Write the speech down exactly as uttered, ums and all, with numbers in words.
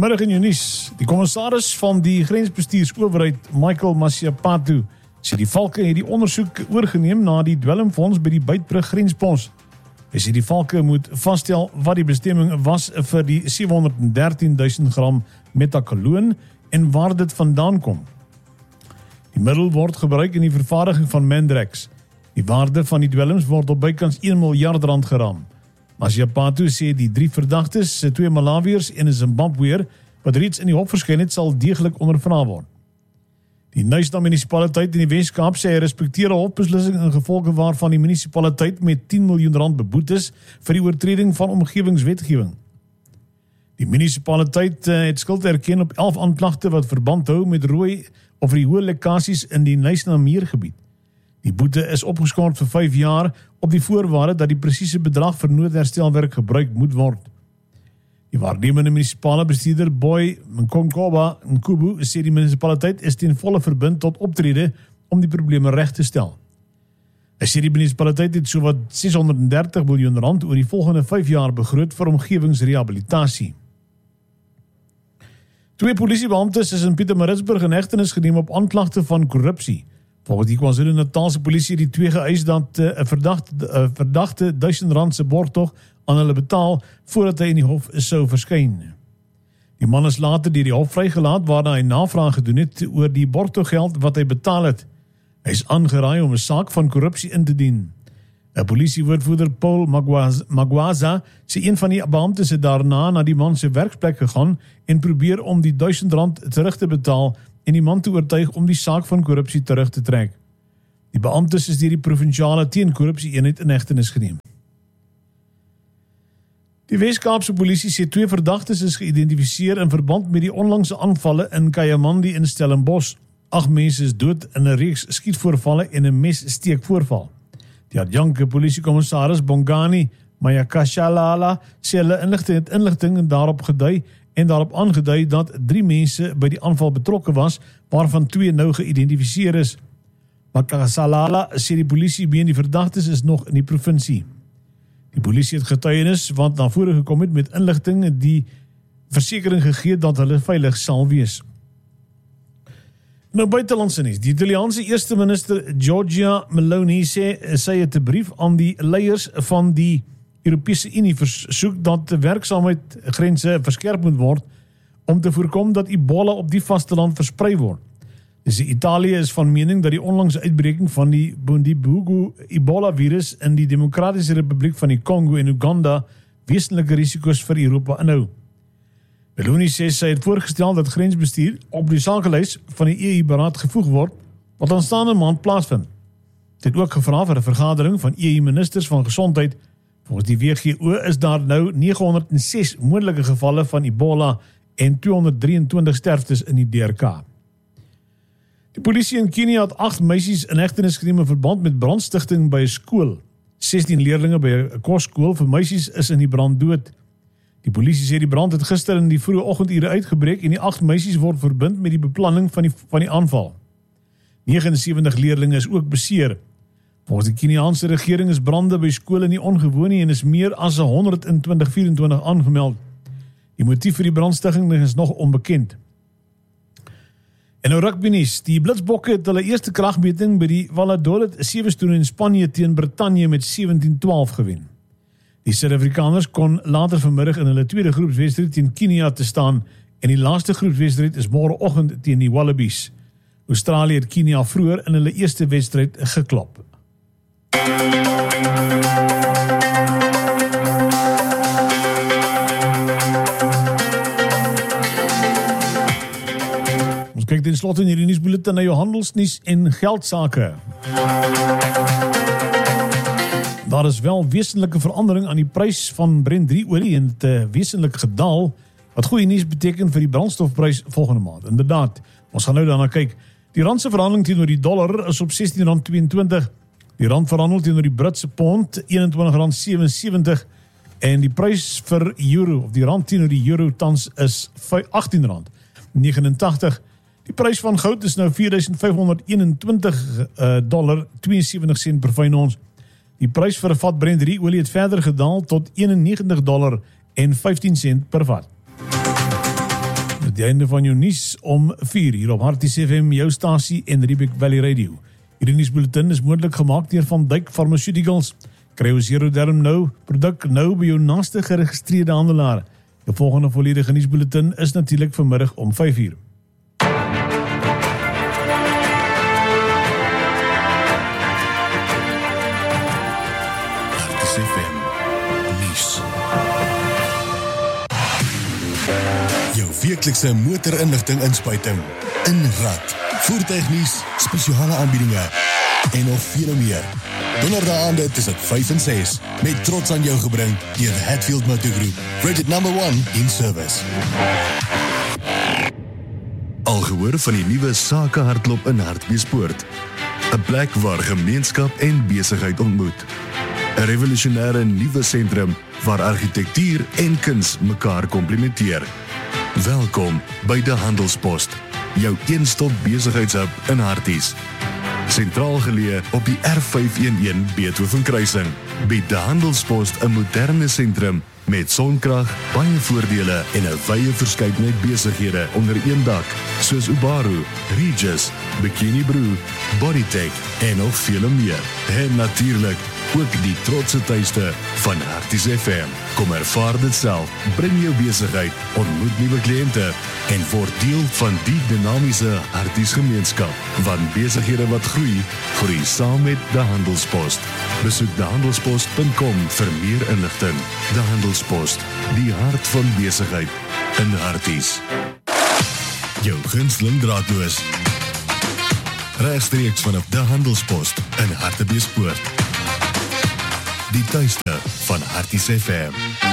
Goeiemiddag in jou nuus. Die kommissaris van die grensbestuursowerheid, Michael Masiapatu, sê die valke het die ondersoek oorgeneem na die dwelmfonds by die Beitbrug grenspos. Hy sê die valke moet vasstel wat die bestemming was vir die sewehonderddertien duisend gram metakaloon en waar dit vandaan kom. Die middel word gebruik in die vervaardiging van Mandrex. Die waarde van die dwelms word op bykans een miljard rand geraam. Masiapatu sê die drie verdagtes, twee Malawiërs en 'n Zimbabweër, wat reeds in die hof verskyn het, sal deeglik ondervra word. Die Knysna munisipaliteit in die Wes-Kaap sê hy respekteer 'n hofbeslissing in gevolge waarvan die munisipaliteit met tien miljoen rand beboet is vir die oortreding van omgewingswetgewing. Die munisipaliteit het skuld erken op elf aanklagte wat verband hou met rooi of die hoë lekkasies in die Knysna meergebied. Die boete is opgeskort vir vyf jaar op die voorwaarde dat die presiese bedrag vir noodherstelwerk gebruik moet word. Die waarnemende munisipale bestuurder Boy Nkonkoba Nkubu sê die munisipaliteit is ten volle verbind tot optrede om die probleme reg te stel. Hy sê die munisipaliteit het sowat seshonderddertig miljoen rand oor die volgende vyf jaar begroot vir omgewingsrehabilitasie. Twee polisiebeamptes is in Pietermaritzburg in hegtenis geneem op aanklagte van korrupsie. Volgens die KwaZulu-Natalse polisie die twee geëis dat 'n uh, verdachte, uh, verdachte duisend rand se borgtog aan hulle betaal voordat hy in die hof sou verskyn. Die man is later deur die hof vrygelaat waarna hy navraag gedoen het oor die borgtoggeld wat hy betaal het. Hy is aangeraai om 'n saak van korrupsie in te dien. 'n Polisiewoordvoerder Paul Magwaza, Magwaza sê een van die beamptes het daarna na die man se werksplek gegaan en probeer om die duisend rand terug te betaal en die man te oortuig om die saak van korrupsie terug te trek. Die beamptes is deur die provinsiale teenkorrupsie-eenheid in hegtenis geneem. Die Wes-Kaapse polisie sê twee verdagtes is geïdentifiseer in verband met die onlangse aanvalle in Kayamandi in Stellenbosch. Agt mense is dood in 'n reeks skietvoorvalle en 'n messteekvoorval. Die adjunkt polisiekommissaris Bongani Mayakashalala sê hulle inligting het inligting daarop gedui en daarop aangedui dat drie mense by die aanval betrokke was, waarvan twee nou geïdentifiseer is. Mayakashalala sê die polisie been die verdagtes is nog in die provinsie. Die polisie het getuienis wat na vore gekom het met inligting die versekering gegee dat hulle veilig sal wees. Nou buitelandse nuus. Die Italiaanse eerste minister Giorgia Meloni sê sy het 'n brief aan die leiers van die Europese Unie versoek dat die werksaamheidsgrense verskerp moet word om te voorkom dat Ebola op die vasteland versprei word. Dus Italië is van mening dat die onlangse uitbreking van die Bundibugyo Ebola virus in die Demokratiese Republiek van die Congo en Uganda wesenlike risiko's vir Europa inhou. Meloni sê sy het voorgestel dat grensbestuur op die sakelys van die E U-beraad gevoeg word wat aanstaande maand plaasvind. Dit het ook gevra vir 'n vergadering van E U-ministers van gesondheid. Volgens die W G O is daar nou negenhonderdses moontlike gevalle van Ebola en tweehonderddrieëntwintig sterftes in die D R K. Die polisie in Kenia het agt meisies in hegtenis geneem in verband met brandstigting by 'n skool. sestien leerdlinge by 'n kosskool vir meisies is in die brand dood. Die polisie sê die brand het gister in die vroeë oggendure uitgebreek en die agt meisies word verbind met die beplanning van die van die aanval. negenensewentig leerdlinge is ook beseer. Volgens die Keniaanse regering is brande by skole nie ongewoon nie en is meer as honderd in twintig vyf-en-twintig aangemeld. Die motief vir die brandstigting is nog onbekend. En nou rugby nuus. Die Blitsbokke het hulle eerste kragmeting by die Valladolid Sevens toernooi in Spanje teen Brittanje met sewentien twaalf gewen. Die Suid-Afrikaners kon later vanmiddag in hulle tweede groepswedstryd teen Kenia te staan en die laaste groepswedstryd is môreoggend teen die Wallabies. Australië het Kenia vroeër in hulle eerste wedstryd geklop. Ons kyk ten slotte in hierdie nuusbulletin na jou handelsnuus en geldsake. Daar is wel wesenlike verandering aan die prys van Brent drie olie en het uh, wesenlik gedaal, wat goeie nuus beteken vir die brandstofprys volgende maand. Inderdaad, ons gaan nou daarna kyk. Die rand se verhandeling teenoor die dollar is op sestien rand tweeëntwintig. Die rand verhandel teenoor die Britse pond eenentwintig rand sewensewentig en die prys vir euro of die rand teenoor die euro tans is agtien rand negenentagtig. Die prys van goud is nou vier duisend vyfhonderd eenentwintig dollar tweeënsewentig sent per fyn ons. Die prys vir 'n vat Brent drie olie het verder gedaal tot eenennegentig dollar en vyftien sent per vat. die einde van jou nuus om vier hier op Harties F M, jou stasie en Riebeek Valley Radio. Hierdie nuusbulletin is moontlik gemaak deur Van Dyk Pharmaceuticals. Kry ons Zeroderm nou, produk nou by jou naaste geregistreerde handelaar. Die volgende volledige nuusbulletin is natuurlik vanmiddag om vyf uur. Harties F M nuus. Jou weeklikse motorinligting inspuiting in rad, voertuignuus, spesiale aanbiedinge en nog veel meer. Donderdaande tussen vyf en ses met trots aan jou gebring deur Hatfield Motor Group, rated number one in service. Al gehoor van die nuwe Sake hardloop in Hartbeespoort, 'n plek waar gemeenskap en besigheid ontmoet. 'n Revolusionêre nuwe sentrum waar argitektuur en kuns mekaar komplementeer. Welkom by De Handelspost, jou een-stop besigheidshub in Harties. Sentraal geleë op die R vyf een een Beethoven kruising, bied De Handelspost 'n moderne sentrum met sonkrag, baie voordele en 'n wye verskeidenheid besighede onder een dak, soos Ubaru, Regis, Bikini Brew, Bodytech en nog vele meer. En natuurlik ook die trotse tuiste van Harties F M. Kom ervaar dit self, bring jou besigheid, ontmoet nuwe kliënte en word deel van die dinamiese Harties gemeenskap. Want besighede wat groei, groei saam met De Handelspost. Besoek de handelspost punt com vir meer inligting. De Handelspost, die hart van besigheid in Harties. Jou gunsteling draadloos. Regstreeks vanaf De Handelspost in Hartbeespoort. Die tuiste van Harties F M.